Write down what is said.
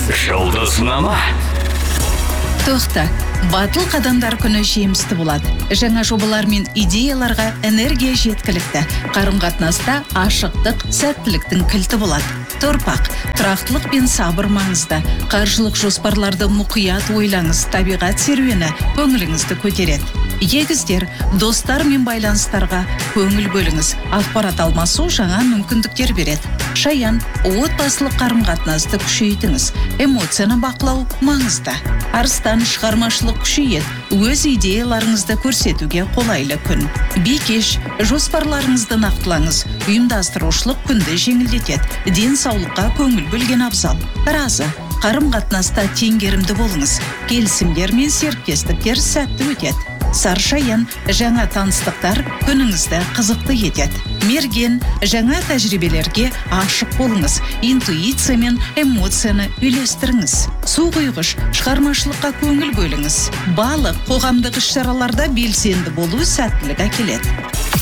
Жұлдызнама. Тоқта, батыл қадамдар күні жемісті болады. Жаңа жобалар мен идеяларға энергия жеткілікті. Қарым-қатынаста ашықтық, сәттіліктің кілті болады. Торпақ, тұрақтылық пен сабыр маңызды. Қаржылық жоспарларды мұқият ойлаңыз, табиғат серуені көңіліңізді көтереді. Егіздер, достар мен байланыстарға көңіл бөліңіз. Ақпарат алмасу жаңа мүмкіндіктер береді. Шаян, отбасылық қарым-қатынасты күшейтіңіз. Эмоцияны бақылау маңызды. Арыстан, шығармашылық күшейеді. Өз идеяларыңызды көрсетуге қолайлы күн. Бикеш, жоспарларыңызды нақтылаңыз. Ұйымдастырушылық күнді жеңілдетеді. Денсаулыққа көңіл бөлген абзал. Разы, қарым-қатынаста теңгерімді болыңыз. Келісімдер мен серіктестіктер сәтті өтеді. Саршаян, жаңа таныстықтар күніңізді қызықты етеді. Мерген, жаңа тәжірибелерге ашық болыңыз. Интуиция мен эмоцияны үйлестіріңіз. Су құйғыш, шығармашылыққа көңіл бөліңіз. Балық, қоғамдық іс-шараларда белсенді болу сәттілік әкеледі.